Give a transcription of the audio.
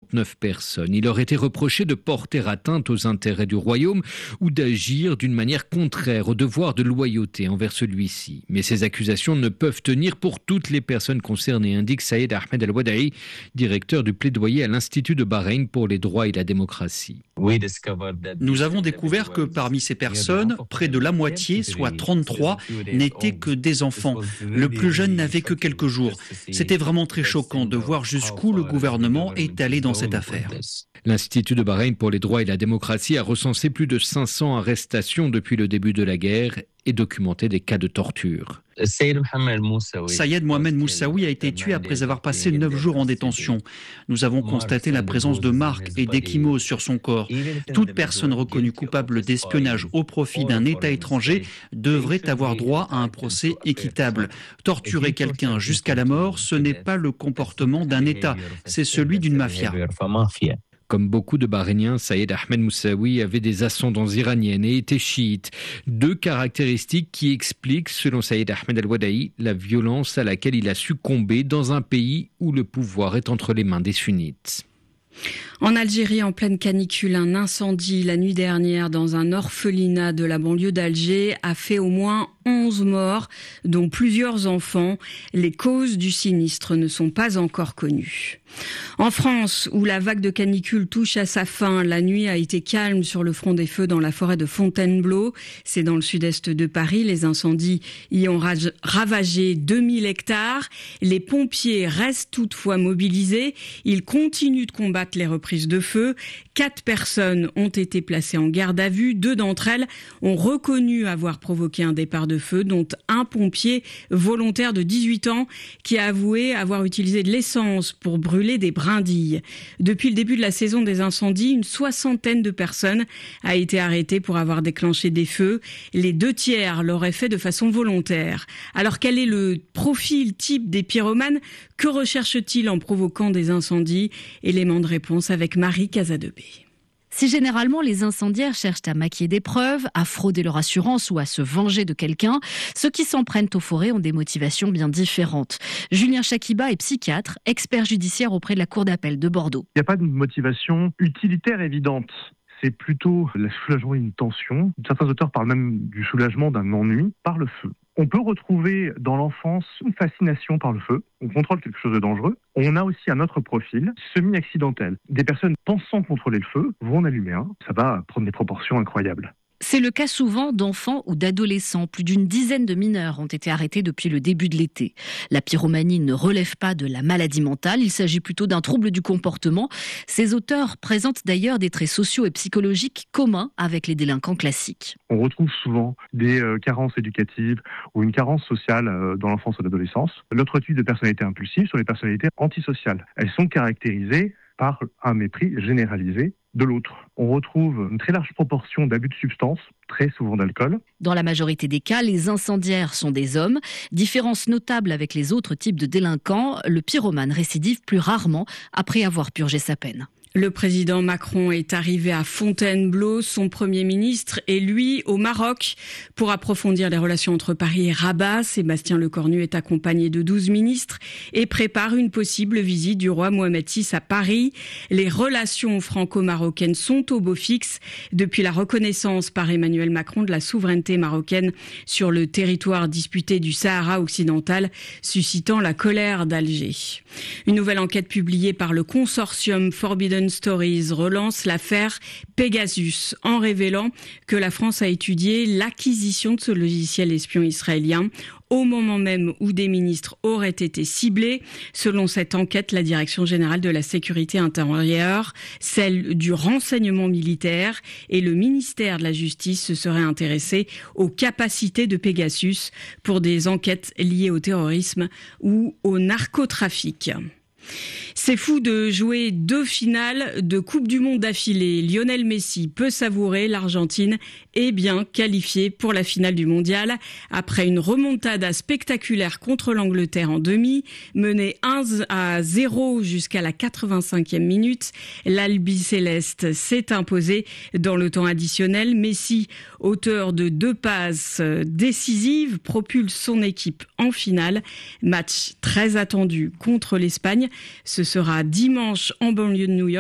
49 personnes. Il leur était reproché de porter atteinte aux intérêts du royaume ou d'agir d'une manière contraire au devoir de loyauté envers celui-ci. Mais ces accusations ne peuvent tenir pour toutes les personnes concernées, indique Saïd Ahmed Al-Wada'i, directeur du plaidoyer à l'Institut de Bahreïn pour les droits et la démocratie. Nous avons découvert que parmi ces personnes, près de la moitié, soit 33, n'étaient que des enfants. Le plus jeune n'avait que quelques jours. C'était vraiment très choquant de voir jusqu'où le gouvernement est allé dans cette affaire. L'Institut de Bahreïn pour les droits et la démocratie a recensé plus de 500 arrestations depuis le début de la guerre et documenté des cas de torture. Sayed Mohamed Moussaoui a été tué après avoir passé 9 jours en détention. Nous avons constaté la présence de marques et d'ecchymoses sur son corps. Toute personne reconnue coupable d'espionnage au profit d'un État étranger devrait avoir droit à un procès équitable. Torturer quelqu'un jusqu'à la mort, ce n'est pas le comportement d'un État, c'est celui d'une mafia. Comme beaucoup de Bahreïniens, Saïd Ahmed Moussaoui avait des ascendants iraniennes et était chiite. 2 caractéristiques qui expliquent, selon Saïd Ahmed Al-Wada'i, la violence à laquelle il a succombé dans un pays où le pouvoir est entre les mains des sunnites. En Algérie, en pleine canicule, un incendie la nuit dernière dans un orphelinat de la banlieue d'Alger a fait au moins 11 morts, dont plusieurs enfants. Les causes du sinistre ne sont pas encore connues. En France, où la vague de canicule touche à sa fin, la nuit a été calme sur le front des feux dans la forêt de Fontainebleau. C'est dans le sud-est de Paris. Les incendies y ont ravagé 2000 hectares. Les pompiers restent toutefois mobilisés. Ils continuent de combattre les reprises de feu. 4 personnes ont été placées en garde à vue. 2 d'entre elles ont reconnu avoir provoqué un départ de feu, dont un pompier volontaire de 18 ans qui a avoué avoir utilisé de l'essence pour brûler des brindilles. Depuis le début de la saison des incendies, une 60aine de personnes a été arrêtée pour avoir déclenché des feux. Les 2 tiers l'auraient fait de façon volontaire. Alors quel est le profil type des pyromanes? Que recherchent-ils en provoquant des incendies? Élément de réponse avec Marie Casadebé. Si généralement les incendiaires cherchent à maquiller des preuves, à frauder leur assurance ou à se venger de quelqu'un, ceux qui s'en prennent aux forêts ont des motivations bien différentes. Julien Chakiba est psychiatre, expert judiciaire auprès de la Cour d'appel de Bordeaux. Il n'y a pas de motivation utilitaire évidente. C'est plutôt le soulagement d'une tension. Certains auteurs parlent même du soulagement d'un ennui par le feu. On peut retrouver dans l'enfance une fascination par le feu. On contrôle quelque chose de dangereux. On a aussi un autre profil, semi-accidentel. Des personnes pensant contrôler le feu vont en allumer un. Ça va prendre des proportions incroyables. C'est le cas souvent d'enfants ou d'adolescents. Plus d'une dizaine de mineurs ont été arrêtés depuis le début de l'été. La pyromanie ne relève pas de la maladie mentale, il s'agit plutôt d'un trouble du comportement. Ces auteurs présentent d'ailleurs des traits sociaux et psychologiques communs avec les délinquants classiques. On retrouve souvent des carences éducatives ou une carence sociale dans l'enfance et l'adolescence. L'autre type de personnalités impulsives sont les personnalités antisociales. Elles sont caractérisées par un mépris généralisé de l'autre. On retrouve une très large proportion d'abus de substances, très souvent d'alcool. Dans la majorité des cas, les incendiaires sont des hommes. Différence notable avec les autres types de délinquants, le pyromane récidive plus rarement après avoir purgé sa peine. Le président Macron est arrivé à Fontainebleau, son Premier ministre, et lui au Maroc pour approfondir les relations entre Paris et Rabat. Sébastien Lecornu est accompagné de 12 ministres et prépare une possible visite du roi Mohamed VI à Paris. Les relations franco-marocaines sont au beau fixe depuis la reconnaissance par Emmanuel Macron de la souveraineté marocaine sur le territoire disputé du Sahara occidental, suscitant la colère d'Alger. Une nouvelle enquête publiée par le consortium Forbidden Stories relance l'affaire Pegasus en révélant que la France a étudié l'acquisition de ce logiciel espion israélien au moment même où des ministres auraient été ciblés. Selon cette enquête, la Direction générale de la sécurité intérieure, celle du renseignement militaire et le ministère de la Justice se seraient intéressés aux capacités de Pegasus pour des enquêtes liées au terrorisme ou au narcotrafic. C'est fou de jouer 2 finales de Coupe du Monde d'affilée. Lionel Messi peut savourer, l'Argentine est bien qualifiée pour la finale du Mondial. Après une remontada spectaculaire contre l'Angleterre en demi, menée 1-0 jusqu'à la 85e minute, l'Albiceleste s'est imposé dans le temps additionnel. Messi, auteur de 2 passes décisives, propulse son équipe en finale. Match très attendu contre l'Espagne. Ce sera dimanche en banlieue de New York.